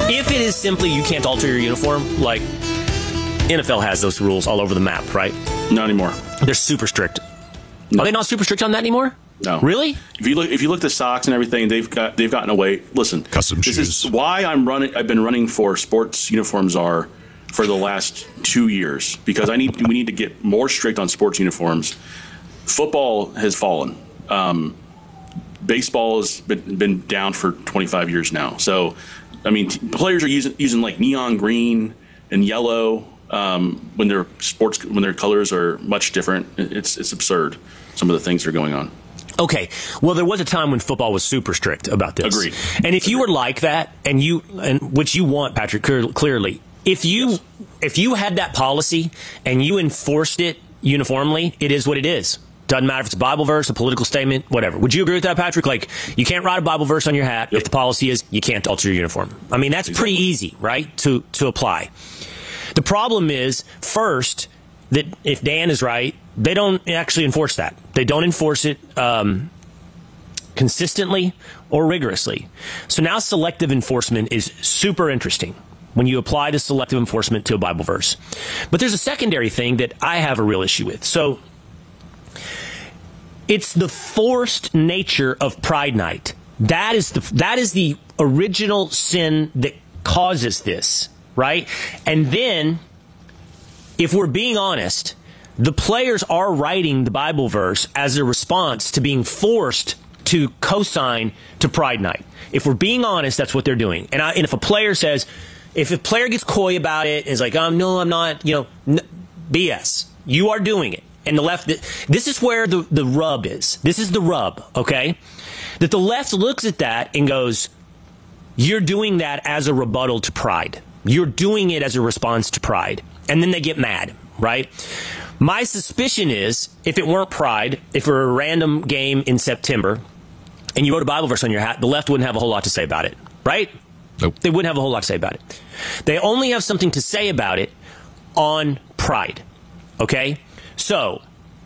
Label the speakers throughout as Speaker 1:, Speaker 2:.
Speaker 1: If it is simply you can't alter your uniform, like NFL has those rules all over the map, right?
Speaker 2: Not anymore.
Speaker 1: They're super strict.
Speaker 2: No.
Speaker 1: Are they not super strict on that anymore?
Speaker 2: No.
Speaker 1: Really?
Speaker 2: If you look at the socks and everything, they've gotten away. Listen,
Speaker 3: custom
Speaker 2: this
Speaker 3: shoes.
Speaker 2: is why I've been running for sports uniforms for the last 2 years, because we need to get more strict on sports uniforms. Football has fallen. Baseball has been down for 25 years now. So, I mean, players are using like neon green and yellow when their colors are much different. It's absurd, some of the things that are going on.
Speaker 1: Okay. Well, there was a time when football was super strict about this.
Speaker 2: Agreed.
Speaker 1: And if you were like that, and which you want, Patrick, clearly, if you had that policy and you enforced it uniformly, it is what it is. Doesn't matter if it's a Bible verse, a political statement, whatever. Would you agree with that, Patrick? Like, you can't write a Bible verse on your hat if the policy is you can't alter your uniform. I mean, that's pretty easy, right, to apply. The problem is, first, that if Dan is right, they don't actually enforce that. They don't enforce it consistently or rigorously. So now selective enforcement is super interesting when you apply the selective enforcement to a Bible verse. But there's a secondary thing that I have a real issue with. So it's the forced nature of Pride Night. That is the original sin that causes this, right? And then, if we're being honest, the players are writing the Bible verse as a response to being forced to co-sign to Pride Night. If we're being honest, that's what they're doing. And if a player gets coy about it, is like, no, I'm not, BS. You are doing it. And the left, this is where the rub is. This is the rub, okay? That the left looks at that and goes, you're doing that as a rebuttal to pride. You're doing it as a response to pride. And then they get mad, right? My suspicion is, if it weren't pride, if it were a random game in September, and you wrote a Bible verse on your hat, the left wouldn't have a whole lot to say about it, right?
Speaker 3: Nope.
Speaker 1: They wouldn't have a whole lot to say about it. They only have something to say about it on pride, okay? So,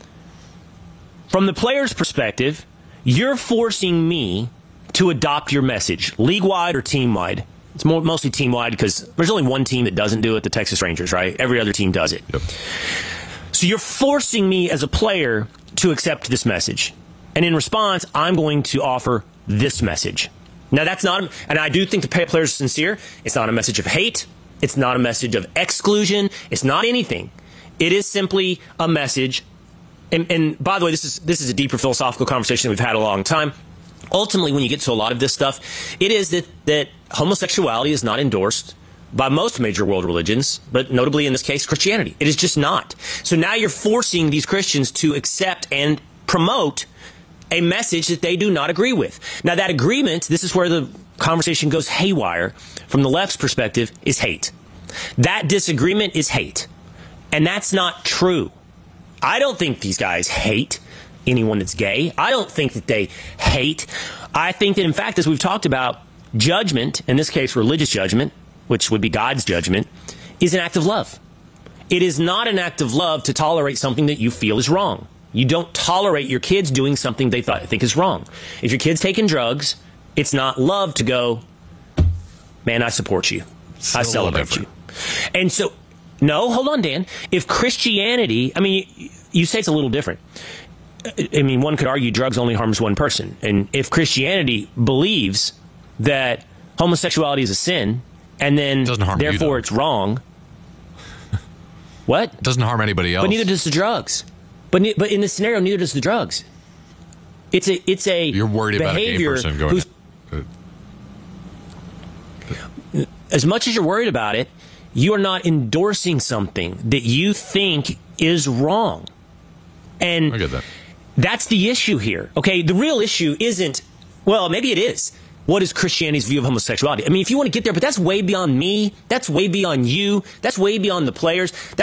Speaker 1: from the player's perspective, you're forcing me to adopt your message, league-wide or team-wide. It's mostly team-wide because there's only one team that doesn't do it, the Texas Rangers, right? Every other team does it.
Speaker 3: Yep.
Speaker 1: So you're forcing me as a player to accept this message. And in response, I'm going to offer this message. Now, that's not, and I do think the players are sincere. It's not a message of hate. It's not a message of exclusion. It's not anything. It is simply a message. And by the way, this is a deeper philosophical conversation that we've had a long time. Ultimately, when you get to a lot of this stuff, it is that homosexuality is not endorsed by most major world religions, but notably in this case, Christianity. It is just not. So now you're forcing these Christians to accept and promote a message that they do not agree with. Now, that agreement, this is where the conversation goes haywire from the left's perspective, is hate. That disagreement is hate. And that's not true. I don't think these guys hate anyone that's gay. I don't think that they hate. I think that, in fact, as we've talked about, judgment, in this case religious judgment, which would be God's judgment, is an act of love. It is not an act of love to tolerate something that you feel is wrong. You don't tolerate your kids doing something they think is wrong. If your kid's taking drugs, it's not love to go, man, I support you. I celebrate you. And so, no, hold on, Dan. If Christianity, I mean, you say it's a little different. I mean, one could argue drugs only harms one person. And if Christianity believes that homosexuality is a sin, and then therefore it's wrong, what?
Speaker 3: It doesn't harm anybody else.
Speaker 1: But neither does the drugs. But in this scenario, neither does the drugs. It's a
Speaker 3: You're worried about a gay person going.
Speaker 1: As much as you're worried about it, you are not endorsing something that you think is wrong. And
Speaker 3: I get that.
Speaker 1: That's the issue here. Okay, the real issue isn't, well, maybe it is. What is Christianity's view of homosexuality? I mean, if you want to get there, but that's way beyond me. That's way beyond you. That's way beyond the players.